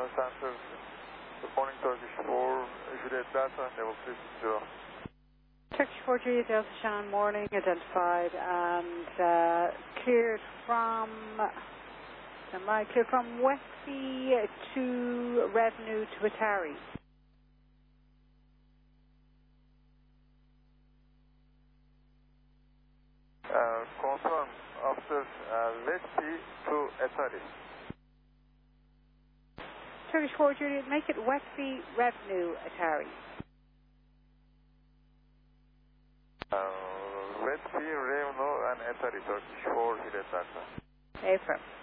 Center, good morning, Turkish 4, Juliet Delta, level 360. Turkish 4 Juliet Delta, Sean, morning, identified and cleared from, cleared from Westby to Revenue to Atari. Confirm after Westby to Atari. Turkish 4 Juliet, make it Westby, Revenue, Atari. Westby, Revenue and Atari, Turkish 4 Juliet Delta. Affirm.